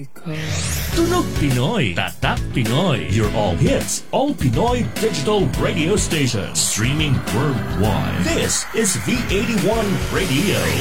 Tunog Pinoy, Tatak Pinoy. Your all hits, all Pinoy digital radio station. Streaming worldwide. This is V81 Radio.